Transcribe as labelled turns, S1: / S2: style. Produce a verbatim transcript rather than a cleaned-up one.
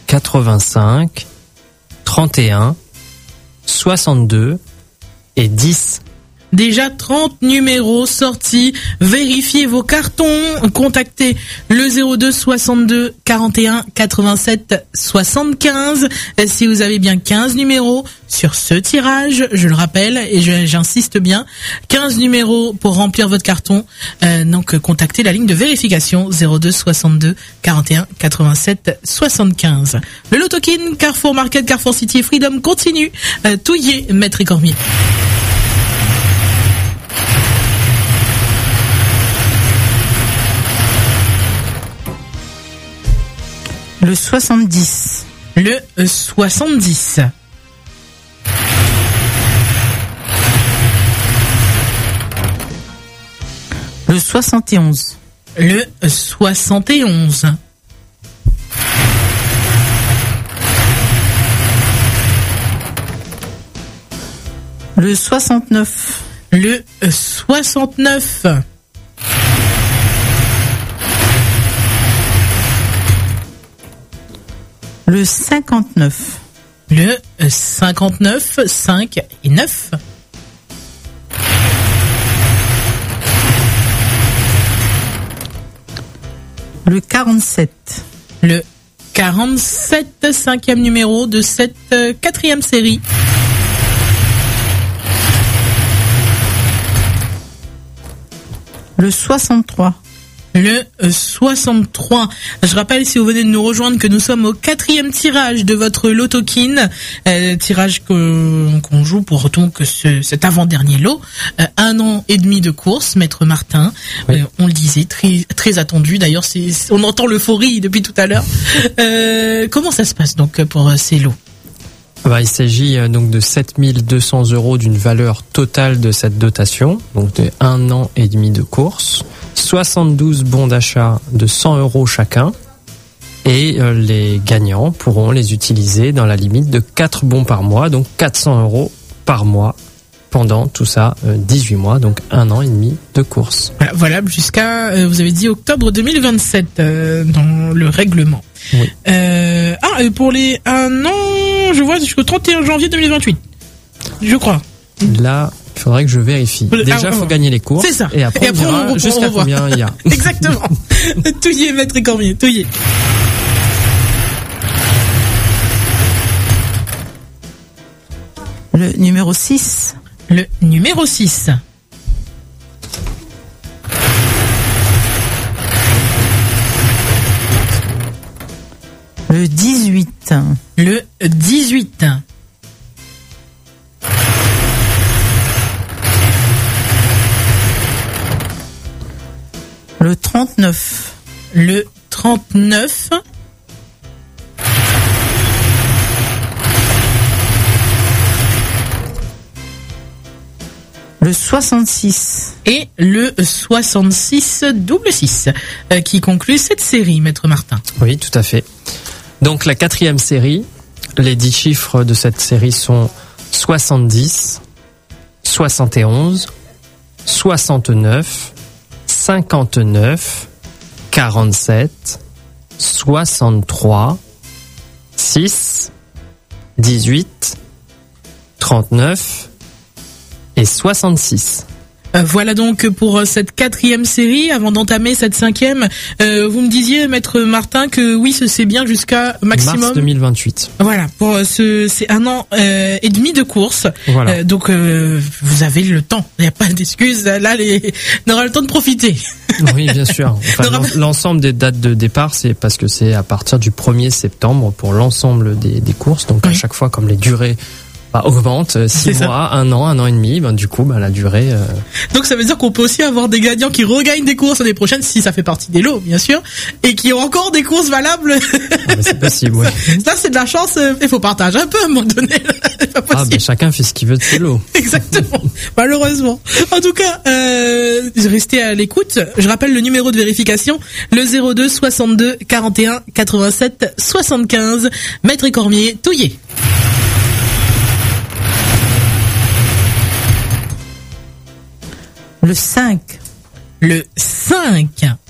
S1: quatre-vingt-cinq, trente et un, soixante-deux et dix.
S2: Déjà trente numéros sortis. Vérifiez vos cartons. Contactez le zéro deux soixante-deux quarante et un quatre-vingt-sept soixante-quinze si vous avez bien quinze numéros sur ce tirage. Je le rappelle et je, j'insiste bien. quinze numéros pour remplir votre carton. Euh, donc contactez la ligne de vérification zéro deux soixante-deux quarante et un quatre-vingt-sept soixante-quinze. Le Lotokin, Carrefour Market, Carrefour City et Freedom continue. Euh, Touillé, Maître et Cormier.
S3: Le soixante-dix.
S2: Le soixante-dix.
S3: Le soixante et onze.
S2: Le soixante et onze.
S3: Le soixante-neuf.
S2: Le soixante-neuf.
S3: Le cinquante-neuf.
S2: Le cinquante-neuf, cinq et neuf.
S3: Le quarante-sept.
S2: Le quarante-sept, cinquième numéro de cette euh, quatrième série.
S3: Le soixante-trois.
S2: Le soixante-trois. Je rappelle, si vous venez de nous rejoindre, que nous sommes au quatrième tirage de votre Lotokin, euh, tirage que, qu'on joue pour donc ce, cet avant-dernier lot. Euh, un an et demi de course, Maître Martin. Oui. Euh, on le disait, très très attendu. D'ailleurs, c'est, on entend l'euphorie depuis tout à l'heure. Euh, comment ça se passe donc pour euh, ces lots?
S1: Bah, il s'agit euh, donc de sept mille deux cents euros d'une valeur totale de cette dotation, donc de un an et demi de course. soixante-douze bons d'achat de cent euros chacun et euh, les gagnants pourront les utiliser dans la limite de quatre bons par mois, donc quatre cents euros par mois pendant tout ça, euh, dix-huit mois, donc un an et demi de course.
S2: Voilà, valable jusqu'à, euh, vous avez dit octobre deux mille vingt-sept euh, dans le règlement.
S1: Oui.
S2: Euh, ah, et pour les un an, je vois jusqu'au trente et un janvier deux mille vingt-huit, je crois.
S1: Là, il faudrait que je vérifie. Déjà, il
S2: ah,
S1: faut gagner les courses.
S2: C'est ça.
S1: Et après, et après on verra on, jusqu'à combien il y a.
S2: Exactement. Touillé, Maître et Cormier, touillé.
S3: Le numéro six.
S2: Le numéro six.
S3: Le dix-huit.
S2: Le dix-huit.
S3: Le trente-neuf.
S2: Le trente-neuf.
S3: Le soixante-six.
S2: Et le soixante-six double six, euh, qui conclut cette série, Maître Martin.
S1: Oui, tout à fait. Donc la quatrième série, les dix chiffres de cette série sont soixante-dix, soixante et onze, soixante-neuf, cinquante-neuf, quarante-sept, soixante-trois, six, dix-huit, trente-neuf et soixante-six.
S2: Euh, voilà donc pour cette quatrième série. Avant d'entamer cette cinquième, euh, vous me disiez, Maître Martin, que oui, c'est bien jusqu'à maximum
S1: mars deux mille vingt-huit.
S2: Voilà, pour ce c'est un an euh, et demi de course.
S1: Voilà.
S2: Euh, donc euh, vous avez le temps. Il n'y a pas d'excuse. Là, les... on aura le temps de profiter.
S1: Oui, bien sûr. Enfin, l'ensemble des dates de départ, c'est parce que c'est à partir du premier septembre pour l'ensemble des, des courses. Donc oui. À chaque fois, comme les durées bah, augmente, six mois, un an, un an et demi, ben, du coup, ben, la durée... Euh...
S2: Donc ça veut dire qu'on peut aussi avoir des gagnants qui regagnent des courses l'année prochaine, si ça fait partie des lots, bien sûr, et qui ont encore des courses valables.
S1: Ah, ben, c'est possible, oui.
S2: Ça, c'est de la chance, il euh, faut partager un peu à un moment donné. C'est pas possible.
S1: Ah, ben, chacun fait ce qu'il veut de ses lots.
S2: Exactement, malheureusement. En tout cas, euh, restez à l'écoute. Je rappelle le numéro de vérification, le zéro deux soixante-deux quarante et un quatre-vingt-sept soixante-quinze. Maître et Cormier, touillé.
S3: Le cinq.
S2: Le cinq.